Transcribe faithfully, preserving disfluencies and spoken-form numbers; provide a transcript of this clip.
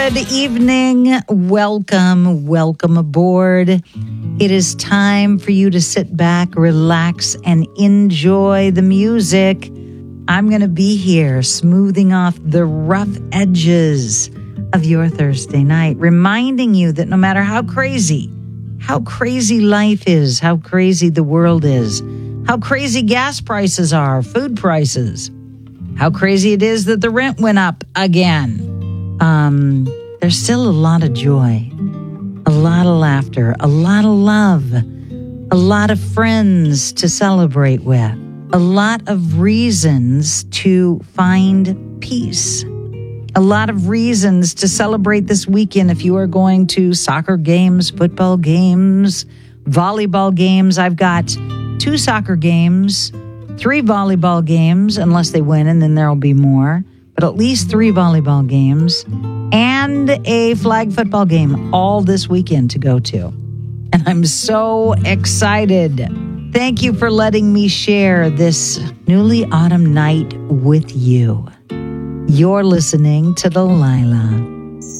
Good evening. Welcome, welcome aboard. It is time for you to sit back, relax, and enjoy the music. I'm going to be here smoothing off the rough edges of your Thursday night, reminding you that no matter how crazy, how crazy life is, how crazy the world is, how crazy gas prices are, food prices, how crazy it is that the rent went up again. Um, there's still a lot of joy, a lot of laughter, a lot of love, a lot of friends to celebrate with, a lot of reasons to find peace, a lot of reasons to celebrate this weekend if you are going to soccer games, football games, volleyball games. I've got two soccer games, three volleyball games, unless they win, and then there'll be more. But at least three volleyball games and a flag football game all this weekend to go to. And I'm so excited. Thank you for letting me share this newly autumn night with you. You're listening to Delilah.